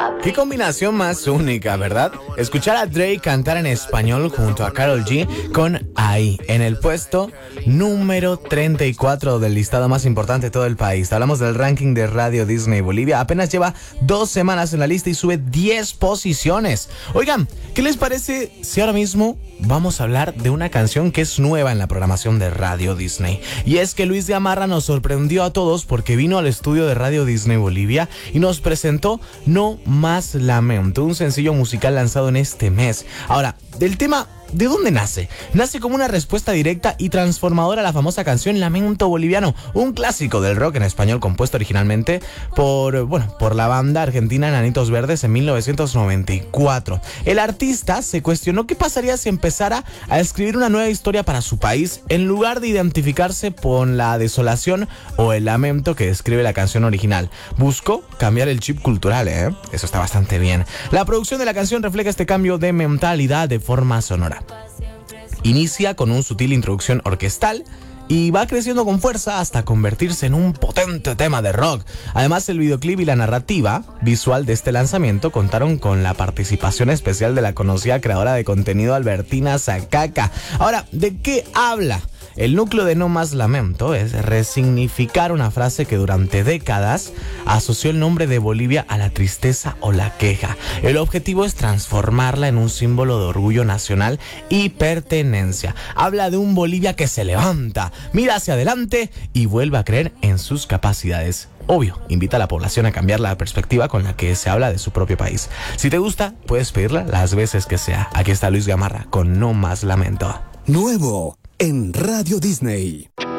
Qué combinación más única, ¿verdad? Escuchar a Drake cantar en español junto a Karol G con Ahí, en el puesto número 34 del listado más importante de todo el país. Hablamos del ranking de Radio Disney Bolivia. Apenas lleva 2 semanas en la lista y sube 10 posiciones. Oigan, ¿qué les parece si ahora mismo vamos a hablar de una canción que es nueva en la programación de Radio Disney? Y es que Luis Gamarra nos sorprendió a todos porque vino al estudio de Radio Disney Bolivia y nos presentó No Más Lamento, un sencillo musical lanzado en este mes. Ahora, del tema, ¿de dónde nace? Nace como una respuesta directa y transformadora a la famosa canción Lamento Boliviano, un clásico del rock en español compuesto originalmente por la banda argentina Enanitos Verdes en 1994. El artista se cuestionó qué pasaría si empezara a escribir una nueva historia para su país en lugar de identificarse con la desolación o el lamento que describe la canción original. Buscó cambiar el chip cultural, Eso está bastante bien. La producción de la canción refleja este cambio de mentalidad de forma sonora. Inicia con un sutil introducción orquestal y va creciendo con fuerza hasta convertirse en un potente tema de rock. Además, el videoclip y la narrativa visual de este lanzamiento contaron con la participación especial de la conocida creadora de contenido Albertina Zacaca. Ahora, ¿de qué habla? El núcleo de No Más Lamento es resignificar una frase que durante décadas asoció el nombre de Bolivia a la tristeza o la queja. El objetivo es transformarla en un símbolo de orgullo nacional y pertenencia. Habla de un Bolivia que se levanta, mira hacia adelante y vuelve a creer en sus capacidades. Obvio, invita a la población a cambiar la perspectiva con la que se habla de su propio país. Si te gusta, puedes pedirla las veces que sea. Aquí está Luis Gamarra con No Más Lamento. Nuevo en Radio Disney.